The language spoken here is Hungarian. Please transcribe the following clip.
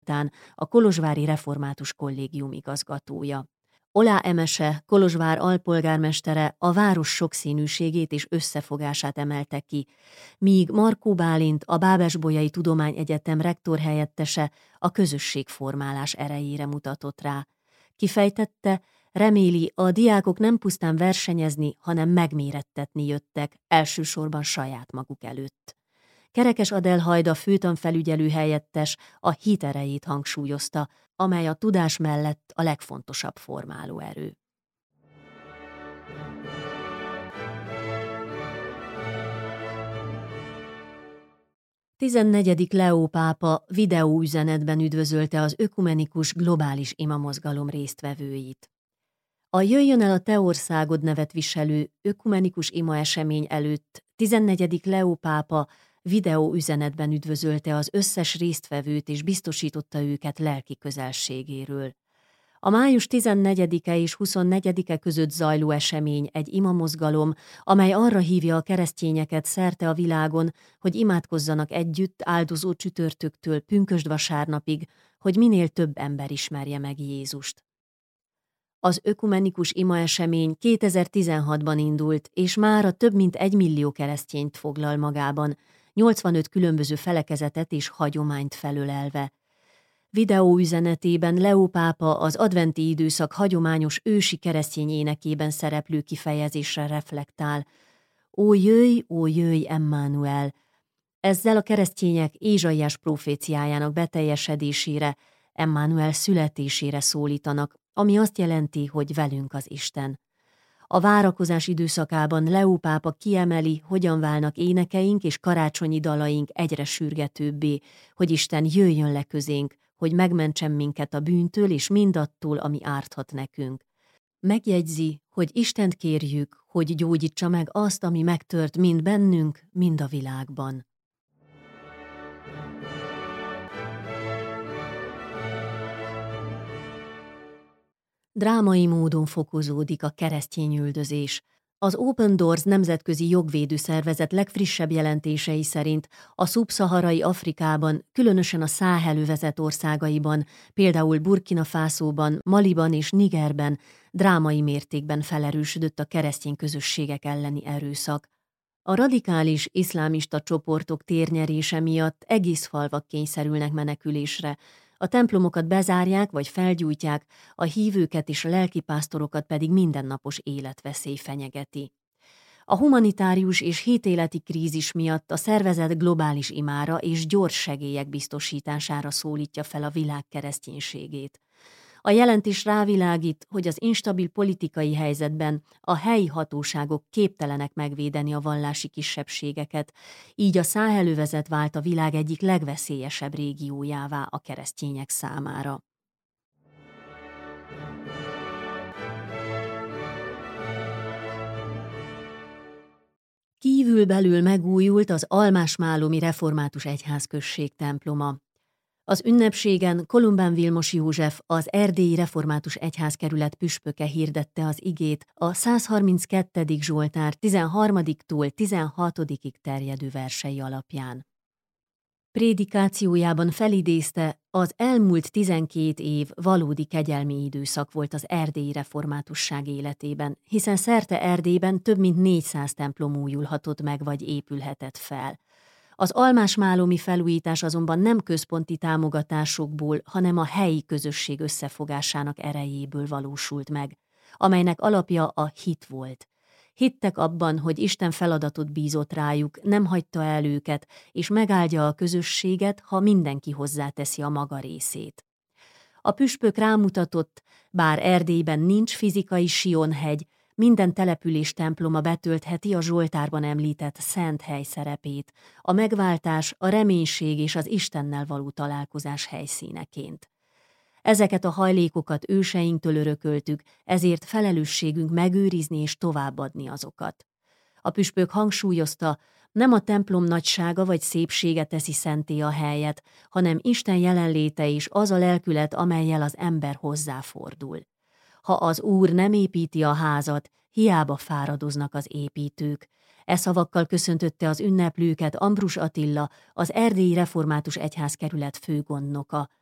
után a kolozsvári református kollégium igazgatója. Olá Emese, Kolozsvár alpolgármestere a város sokszínűségét és összefogását emelte ki, míg Markó Bálint, a Bábesbolyai Tudományegyetem rektorhelyettese a közösségformálás erejére mutatott rá. Kifejtette, reméli, a diákok nem pusztán versenyezni, hanem megmérettetni jöttek, elsősorban saját maguk előtt. Kerekes Adel Hajda főtanfelügyelő helyettes a hit erejét hangsúlyozta, amely a tudás mellett a legfontosabb formáló erő. Tizennegyedik Leó pápa videóüzenetben üdvözölte az ökumenikus globális imamozgalom résztvevőit. A Jöjjön el a te országod nevet viselő ökumenikus ima esemény előtt 14. Leó pápa videóüzenetben üdvözölte az összes résztvevőt és biztosította őket lelki közelségéről. A május 14-e és 24-e között zajló esemény egy imamozgalom, amely arra hívja a keresztényeket szerte a világon, hogy imádkozzanak együtt áldozó csütörtöktől pünkösdvasárnapig, hogy minél több ember ismerje meg Jézust. Az ökumenikus imaesemény 2016-ban indult, és mára több mint 1 millió keresztényt foglal magában, 85 különböző felekezetet és hagyományt felölelve. Videóüzenetében Leó pápa az adventi időszak hagyományos ősi keresztény énekében szereplő kifejezésre reflektál. Ó jöjj, Emmanuel! Ezzel a keresztények Ézsaiás proféciájának beteljesedésére, Emmanuel születésére szólítanak, ami azt jelenti, hogy velünk az Isten. A várakozás időszakában Leó pápa kiemeli, hogyan válnak énekeink és karácsonyi dalaink egyre sürgetőbbé, hogy Isten jöjjön le közénk, hogy megmentsen minket a bűntől és mindattól, ami árthat nekünk. Megjegyzi, hogy Istent kérjük, hogy gyógyítsa meg azt, ami megtört mind bennünk, mind a világban. Drámai módon fokozódik a keresztényüldözés. Az Open Doors nemzetközi jogvédő szervezet legfrissebb jelentései szerint a szubszaharai Afrikában, különösen a Száhel-övezet országaiban, például Burkina Fasóban, Maliban és Nigerben drámai mértékben felerősödött a keresztény közösségek elleni erőszak. A radikális iszlámista csoportok térnyerése miatt egész falvak kényszerülnek menekülésre, a templomokat bezárják vagy felgyújtják, a hívőket és a lelkipásztorokat pedig mindennapos életveszély fenyegeti. A humanitárius és hitéleti krízis miatt a szervezet globális imára és gyors segélyek biztosítására szólítja fel a világ kereszténységét. A jelentés rávilágít, hogy az instabil politikai helyzetben a helyi hatóságok képtelenek megvédeni a vallási kisebbségeket, így a Száhel-övezet vált a világ egyik legveszélyesebb régiójává a keresztények számára. Kívülbelül megújult az almásmálomi református egyházközség temploma. Az ünnepségen Kolumbán Vilmos József, az erdélyi református egyházkerület püspöke hirdette az igét a 132. Zsoltár 13-tól 16-ig terjedő versei alapján. Prédikációjában felidézte, az elmúlt 12 év valódi kegyelmi időszak volt az erdélyi reformátusság életében, hiszen szerte Erdélyben több mint 400 templom újulhatott meg vagy épülhetett fel. Az almásmálomi felújítás azonban nem központi támogatásokból, hanem a helyi közösség összefogásának erejéből valósult meg, amelynek alapja a hit volt. Hittek abban, hogy Isten feladatot bízott rájuk, nem hagyta el őket, és megáldja a közösséget, ha mindenki hozzáteszi a maga részét. A püspök rámutatott, bár Erdélyben nincs fizikai Sionhegy, minden település temploma betöltheti a Zsoltárban említett szent hely szerepét, a megváltás, a reménység és az Istennel való találkozás helyszíneként. Ezeket a hajlékokat őseinktől örököltük, ezért felelősségünk megőrizni és továbbadni azokat. A püspök hangsúlyozta, nem a templom nagysága vagy szépsége teszi szenté a helyet, hanem Isten jelenléte és az a lelkület, amellyel az ember hozzáfordul. Ha az Úr nem építi a házat, hiába fáradoznak az építők. E szavakkal köszöntötte az ünneplőket Ambrus Attila, az erdélyi református egyházkerület főgondnoka.